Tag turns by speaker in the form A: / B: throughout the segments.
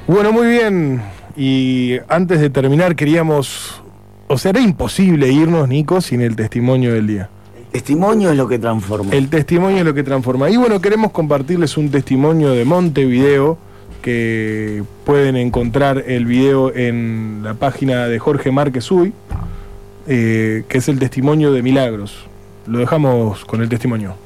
A: Bueno, muy bien. Y antes de terminar queríamos... O sea, era imposible irnos, Nico, sin el testimonio del día.
B: El testimonio es lo que transforma.
A: El testimonio es lo que transforma. Y bueno, queremos compartirles un testimonio de Montevideo, que pueden encontrar el video en la página de Jorge Márquez Uy, que es el testimonio de milagros. Lo dejamos con el testimonio.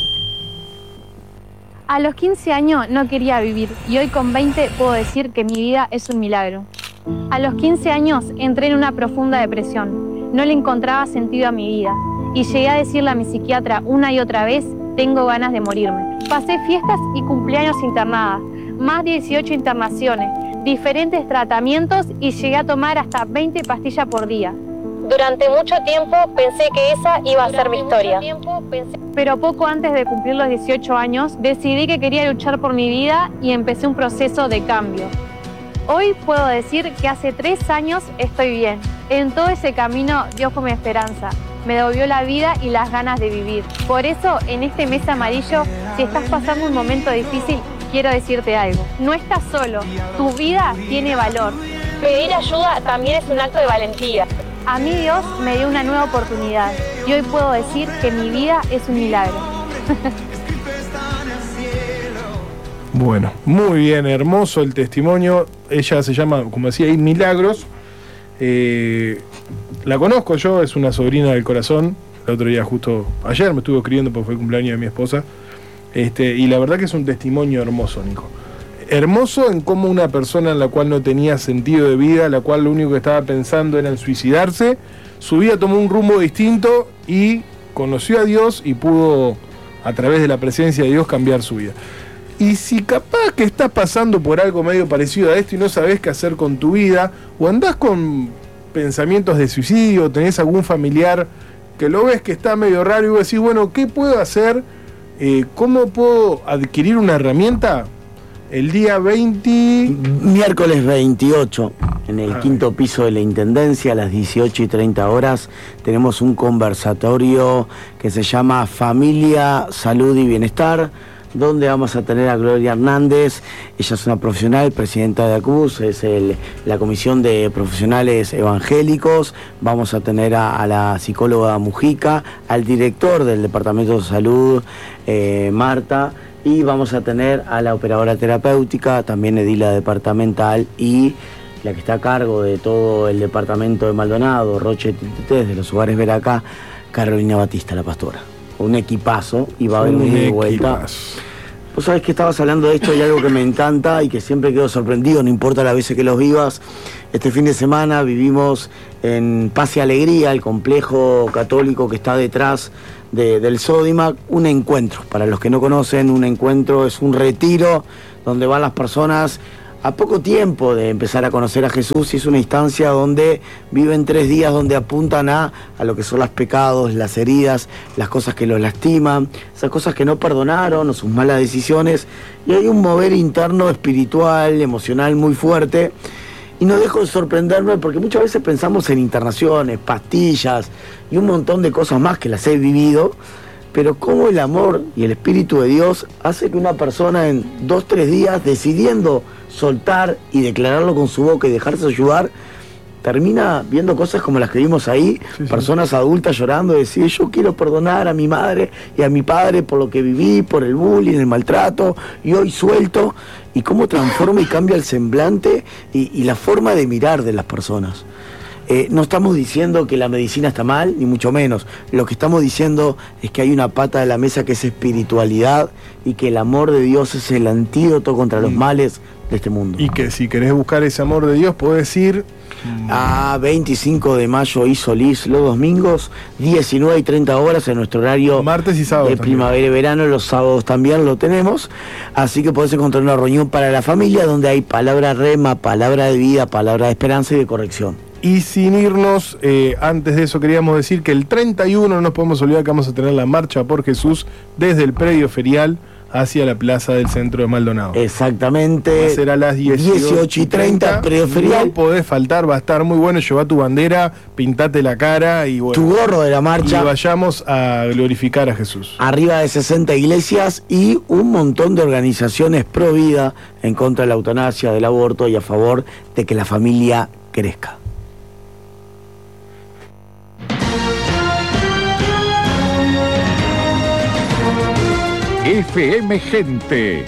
C: A los 15 años no quería vivir y hoy con 20 puedo decir que mi vida es un milagro. A los 15 años entré en una profunda depresión. No le encontraba sentido a mi vida y llegué a decirle a mi psiquiatra una y otra vez, tengo ganas de morirme. Pasé fiestas y cumpleaños internadas, más de 18 internaciones, diferentes tratamientos y llegué a tomar hasta 20 pastillas por día. Durante mucho tiempo pensé que esa iba a ser mi historia. Pero poco antes de cumplir los 18 años, decidí que quería luchar por mi vida y empecé un proceso de cambio. Hoy puedo decir que hace 3 años estoy bien. En todo ese camino Dios fue mi esperanza. Me devolvió la vida y las ganas de vivir. Por eso, en este mes amarillo, si estás pasando un momento difícil, quiero decirte algo. No estás solo. Tu vida tiene valor. Pedir ayuda también es un acto de valentía. A mí Dios me dio una nueva oportunidad y hoy puedo decir que mi vida es un milagro.
A: Bueno, muy bien, hermoso el testimonio. Ella se llama, como decía ahí, Milagros. La conozco yo, es una sobrina del corazón. El otro día, justo ayer, me estuvo escribiendo porque fue el cumpleaños de mi esposa. Y la verdad que es un testimonio hermoso, Nico. Hermoso en cómo una persona en la cual no tenía sentido de vida, la cual lo único que estaba pensando era en suicidarse, su vida tomó un rumbo distinto y conoció a Dios y pudo, a través de la presencia de Dios, cambiar su vida. Y si capaz que estás pasando por algo medio parecido a esto y no sabés qué hacer con tu vida, o andás con pensamientos de suicidio, tenés algún familiar que lo ves que está medio raro y vos decís, bueno, ¿qué puedo hacer? ¿Cómo puedo adquirir una herramienta? El día
B: miércoles 28, en el quinto piso de la Intendencia, a las 18:30 horas, tenemos un conversatorio que se llama Familia, Salud y Bienestar, donde vamos a tener a Gloria Hernández. Ella es una profesional, presidenta de ACUS, es la Comisión de Profesionales Evangélicos. Vamos a tener a la psicóloga Mujica, al director del Departamento de Salud, Marta, y vamos a tener a la operadora terapéutica, también edila departamental, y la que está a cargo de todo el departamento de Maldonado, Roche Titetés, de los hogares Veracá, Carolina Batista, la pastora. Un equipazo, y va a haber un vuelta. Vos sabés que estabas hablando de esto y algo que me encanta y que siempre quedo sorprendido, no importa las veces que los vivas. Este fin de semana vivimos en Paz y Alegría, el complejo católico que está detrás del Sodimac, un encuentro. Para los que no conocen, un encuentro es un retiro donde van las personas a poco tiempo de empezar a conocer a Jesús, y es una instancia donde viven 3 días donde apuntan a lo que son los pecados, las heridas, las cosas que los lastiman, esas cosas que no perdonaron o sus malas decisiones, y hay un mover interno espiritual, emocional muy fuerte. Y no dejo de sorprenderme porque muchas veces pensamos en internaciones, pastillas y un montón de cosas más que las he vivido, pero cómo el amor y el Espíritu de Dios hace que una persona en 2-3 días, decidiendo soltar y declararlo con su boca y dejarse ayudar, termina viendo cosas como las que vimos ahí, personas adultas llorando y decir, yo quiero perdonar a mi madre y a mi padre por lo que viví, por el bullying, el maltrato, y hoy suelto, y cómo transforma y cambia el semblante y la forma de mirar de las personas. No estamos diciendo que la medicina está mal, ni mucho menos. Lo que estamos diciendo es que hay una pata de la mesa que es espiritualidad, y que el amor de Dios es el antídoto contra los males de este mundo.
A: Y que si querés buscar ese amor de Dios, podés ir
B: a 25 de mayo y Solís los domingos, 19:30 horas en nuestro horario
A: martes y sábado
B: de primavera y verano. Los sábados también lo tenemos, así que podés encontrar una reunión para la familia donde hay palabra rema, palabra de vida, palabra de esperanza y de corrección.
A: Y sin irnos, antes de eso queríamos decir que el 31 no nos podemos olvidar que vamos a tener la Marcha por Jesús desde el predio ferial hacia la plaza del centro de Maldonado.
B: Exactamente.
A: Va a ser a las
B: 18:30, periodo ferial.
A: No podés faltar, va a estar muy bueno. Lleva tu bandera, pintate la cara y bueno,
B: tu gorro de la marcha.
A: Y vayamos a glorificar a Jesús.
B: Arriba de 60 iglesias y un montón de organizaciones pro vida en contra de la eutanasia, del aborto y a favor de que la familia crezca.
D: FM Gente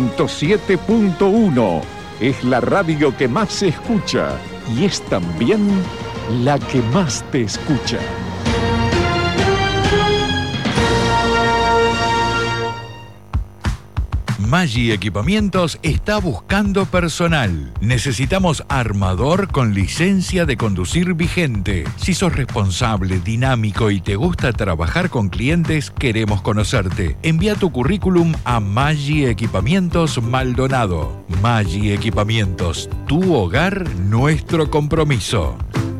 D: 107.1 es la radio que más se escucha y es también la que más te escucha.
E: Maggi Equipamientos está buscando personal. Necesitamos armador con licencia de conducir vigente. Si sos responsable, dinámico y te gusta trabajar con clientes, queremos conocerte. Envía tu currículum a Maggi Equipamientos Maldonado. Maggi Equipamientos, tu hogar, nuestro compromiso.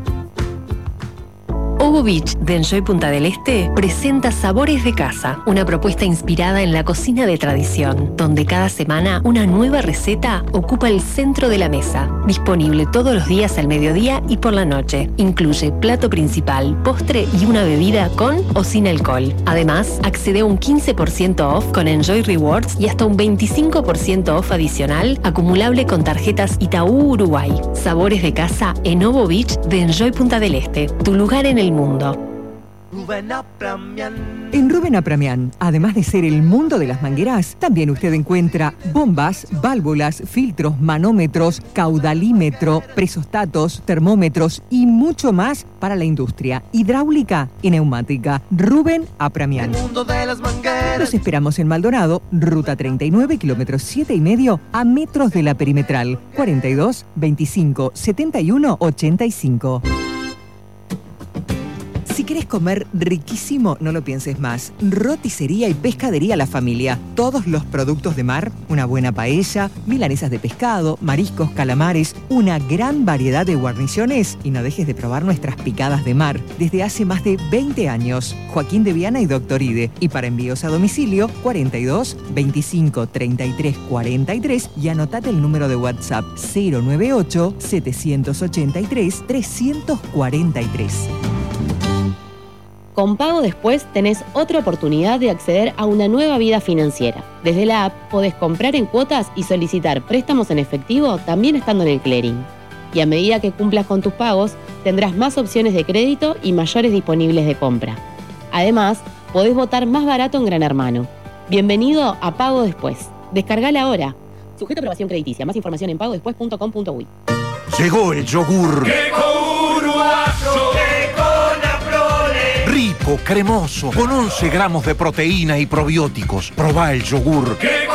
F: Ogo Beach de Enjoy Punta del Este presenta Sabores de Casa, una propuesta inspirada en la cocina de tradición, donde cada semana una nueva receta ocupa el centro de la mesa. Disponible todos los días al mediodía y por la noche. Incluye plato principal, postre y una bebida con o sin alcohol. Además, accede a un 15% off con Enjoy Rewards y hasta un 25% off adicional acumulable con tarjetas Itaú Uruguay. Sabores de Casa en Ogo Beach de Enjoy Punta del Este, tu lugar en el mundo.
G: En Rubén Apramián, además de ser el mundo de las mangueras, también usted encuentra bombas, válvulas, filtros, manómetros, caudalímetro, presostatos, termómetros y mucho más para la industria hidráulica y neumática. Rubén Apramián. Los esperamos en Maldonado, ruta 39, kilómetros 7,5 a metros de la perimetral. 42 25 71 85. Si querés comer riquísimo, no lo pienses más. Roticería y pescadería La Familia. Todos los productos de mar, una buena paella, milanesas de pescado, mariscos, calamares, una gran variedad de guarniciones y no dejes de probar nuestras picadas de mar. Desde hace más de 20 años. Joaquín de Viana y Doctor Ide. Y para envíos a domicilio, 42 25 33 43 y anotate el número de WhatsApp 098 783 343.
H: Con Pago Después tenés otra oportunidad de acceder a una nueva vida financiera. Desde la app podés comprar en cuotas y solicitar préstamos en efectivo también estando en el clearing. Y a medida que cumplas con tus pagos, tendrás más opciones de crédito y mayores disponibles de compra. Además, podés votar más barato en Gran Hermano. Bienvenido a Pago Después. Descargala ahora. Sujeto a aprobación crediticia. Más información en pagodespues.com.uy.
I: Llegó el yogur. Rico, cremoso, con 11 gramos de proteína y probióticos. Probá el yogur.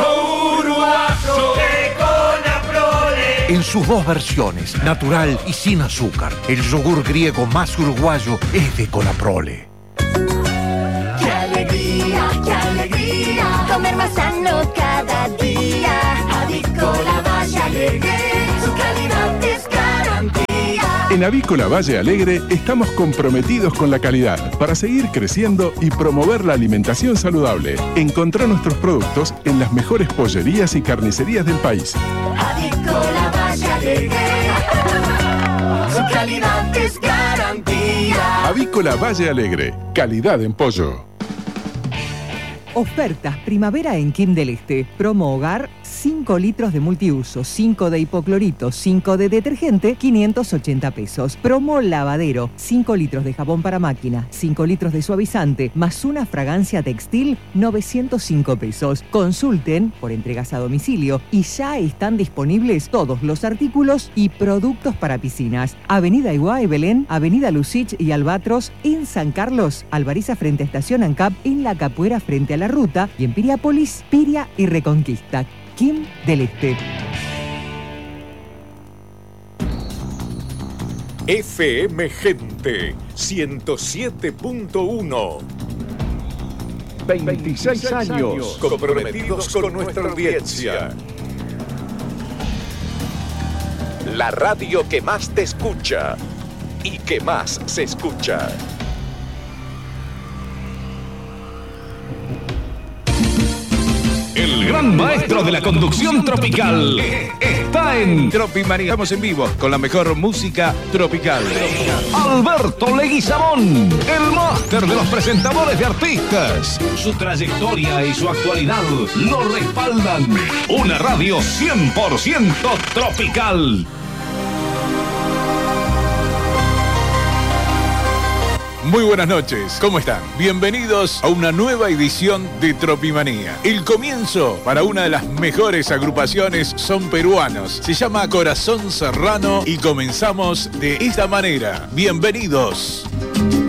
I: En sus dos versiones, natural y sin azúcar. El yogur griego más uruguayo es de Conaprole.
J: ¡Qué alegría, qué alegría! Comer más sano cada día. Avícola Valle Alegre, su calidad es garantía.
K: En Avícola Valle Alegre estamos comprometidos con la calidad para seguir creciendo y promover la alimentación saludable. Encontrá nuestros productos en las mejores pollerías y carnicerías del país.
J: Avícola Valle Alegre, su calidad es garantía.
K: Avícola Valle Alegre, calidad en pollo.
G: Ofertas primavera en Kim del Este. Promo hogar, 5 litros de multiuso, 5 de hipoclorito, 5 de detergente, 580 pesos. Promo lavadero, 5 litros de jabón para máquina, 5 litros de suavizante, más una fragancia textil, 905 pesos. Consulten por entregas a domicilio y ya están disponibles todos los artículos y productos para piscinas. Avenida Iguay, Belén, Avenida Lucich y Albatros, en San Carlos, Alvariza frente a Estación ANCAP, en La Capuera frente a la Ruta y en Piriápolis, Piria y Reconquista. Kim del Este.
D: FM Gente 107.1. 26 años comprometidos con nuestra audiencia. La radio que más te escucha y que más se escucha.
L: El gran maestro de la conducción tropical está en Tropimanía. Estamos en vivo con la mejor música tropical. Alberto Leguizamón, el máster de los presentadores de artistas. Su trayectoria y su actualidad lo respaldan. Una radio 100% tropical.
M: Muy buenas noches, ¿cómo están? Bienvenidos a una nueva edición de Tropimanía. El comienzo para una de las mejores agrupaciones son peruanos. Se llama Corazón Serrano y comenzamos de esta manera. Bienvenidos.